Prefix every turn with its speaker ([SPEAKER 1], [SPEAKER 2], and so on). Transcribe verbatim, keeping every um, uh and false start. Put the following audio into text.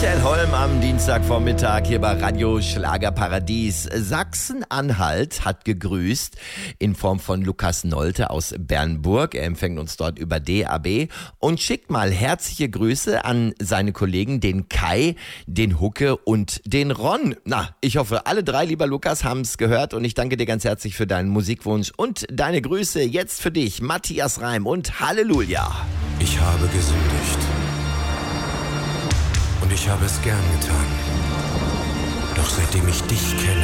[SPEAKER 1] Michael Holm am Dienstagvormittag hier bei Radio Schlagerparadies. Sachsen-Anhalt hat gegrüßt in Form von Lukas Nolte aus Bernburg. Er empfängt uns dort über D A B und schickt mal herzliche Grüße an seine Kollegen, den Kai, den Hucke und den Ron. Na, ich hoffe, alle drei, lieber Lukas, haben es gehört und ich danke dir ganz herzlich für deinen Musikwunsch und deine Grüße jetzt für dich, Matthias Reim und Halleluja.
[SPEAKER 2] Ich habe gesündigt. Und ich habe es gern getan. Doch seitdem ich dich kenne,